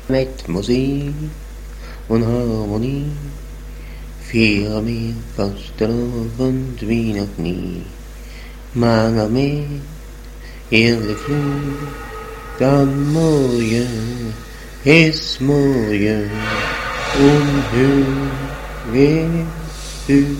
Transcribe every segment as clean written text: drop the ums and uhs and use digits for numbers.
met muziek en harmonie. Vieren meer vastelovend wie nog niet. Maar meer heerlijk vloed, dan mooier is mooier. Onheus u.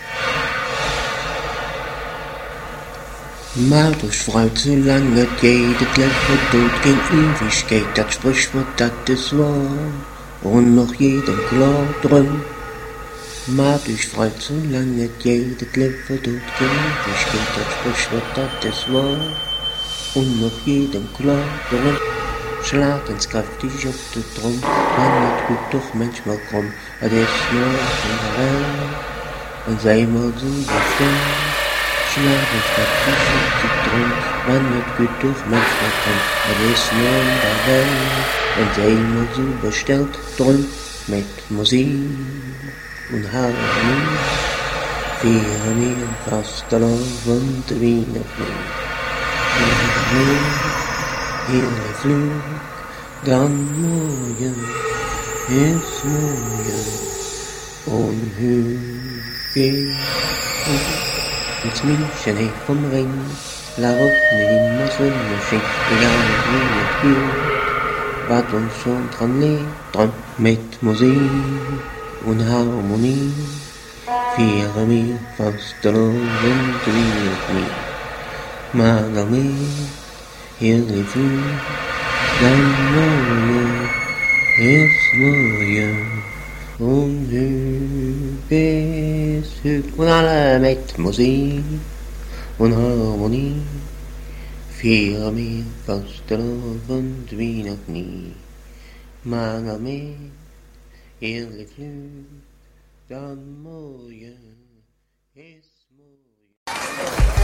Maar dus fruit, zolang het geht, het leven doet geen Ewigkeit, dat Sprichwort, dat is wahr, und noch jedem klar drum. Maar dus fruit, zolang het geht, het leven doet geen Ewigkeit, dat Sprichwort, dat is wahr, und noch jedem klar drum. Schlag eens krachtig op de trom, dan het goed toch manchmal krom, het is nog in de welt, en zij moet zo bestemd. Schlag eens krachtig op de trom, dan het goed toch manchmal krom, het is nog in de welt, en zij moet zo besteld drum, met muziek en harmonie. Vieren meer vastelovend wie nog niet. Heerlijk vloed, dan mooier is mooier. Onheugig. Het München heeft vom Ring, waarop nu immer Sonnenschein, egal wie het geht, wat ons schon dran lebt, dran met muziek en harmonie. Vieren wir vastelovend wie nog niet. Maar dan meer heerlijk vloed, dan mooier is mooier. Onheugig is en alle met muziek en harmonie. Vieren meer vastelovend wie nog niet. Maar dan meer heerlijk vloed, dan mooier.